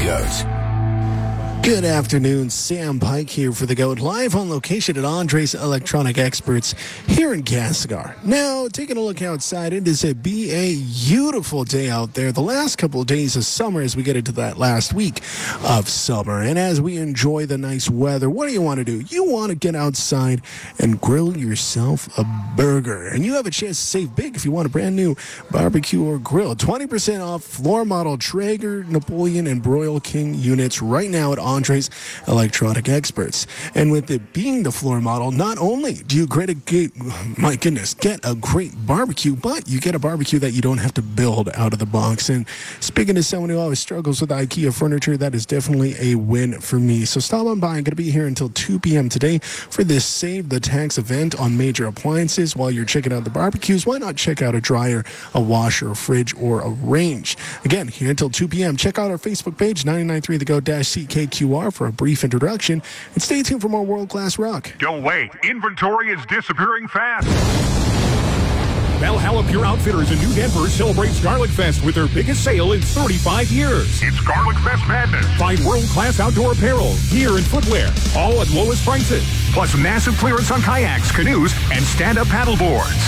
GOAT. Good afternoon, Sam Pike here for The GOAT, live on location at Andres Electronic Experts here in Castlegar. Now, taking a look outside, it is a beautiful day out there. The last couple of days of summer as we get into that last week of summer. And as we enjoy the nice weather, what do you want to do? You want to get outside and grill yourself a burger. And you have a chance to save big if you want a brand new barbecue or grill. 20% off floor model Traeger, Napoleon, and Broil King units right now at Andres Electronic Experts. And with it being the floor model, not only do you get a great barbecue, but you get a barbecue that you don't have to build out of the box. And speaking to someone who always struggles with IKEA furniture, that is definitely a win for me. So stop on by. I'm going to be here until 2 p.m. today for this Save the Tax event on major appliances. While you're checking out the barbecues, why not check out a dryer, a washer, a fridge, or a range? Again, here until 2 p.m. Check out our Facebook page, 993 The Go-CKQR, for a brief introduction, and stay tuned for more world-class rock. Don't wait. Inventory is disappearing fast. Valhalla Pure Outfitters in New Denver celebrates Garlic Fest with their biggest sale in 35 years. It's Garlic Fest madness. Find world-class outdoor apparel, gear, and footwear, all at lowest prices. Plus massive clearance on kayaks, canoes, and stand-up paddle boards.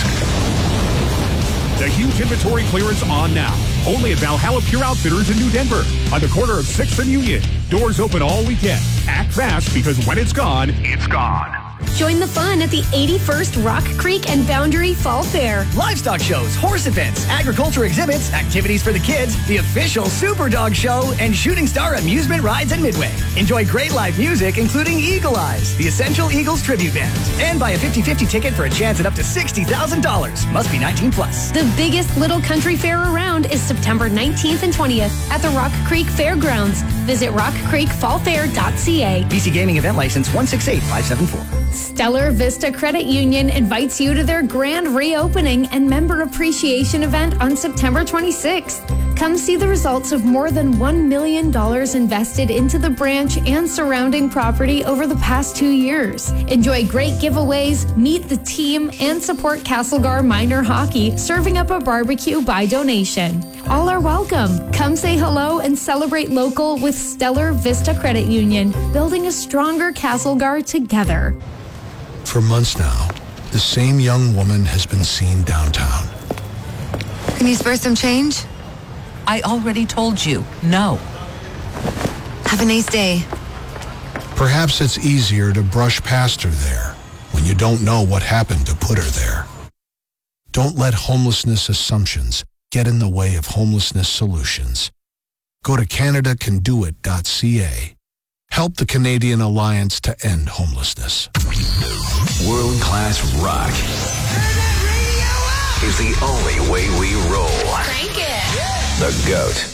The huge inventory clearance on now. Only at Valhalla Pure Outfitters in New Denver, on the corner of 6th and Union. Doors open all weekend. Act fast, because when it's gone, it's gone. Join the fun at the 81st Rock Creek and Boundary Fall Fair. Livestock shows, horse events, agriculture exhibits, activities for the kids, the official Super Dog Show, and Shooting Star amusement rides at Midway. Enjoy great live music, including Eagle Eyes, the Essential Eagles Tribute Band. And buy a 50-50 ticket for a chance at up to $60,000. Must be 19 plus. The biggest little country fair around is September 19th and 20th at the Rock Creek Fairgrounds. Visit rockcreekfallfair.ca. BC Gaming Event License 168574. Stellar Vista Credit Union invites you to their grand reopening and member appreciation event on September 26th. Come see the results of more than $1 million invested into the branch and surrounding property over the past 2 years. Enjoy great giveaways, meet the team, and support Castlegar Minor Hockey, serving up a barbecue by donation. All are welcome. Come say hello and celebrate local with Stellar Vista Credit Union, building a stronger Castlegar together. For months now, the same young woman has been seen downtown. Can you spare some change? I already told you, no. Have a nice day. Perhaps it's easier to brush past her there when you don't know what happened to put her there. Don't let homelessness assumptions get in the way of homelessness solutions. Go to CanadaCanDoIt.ca. Help the Canadian Alliance to End Homelessness. World-class rock is the only way we roll. Crank it! The GOAT.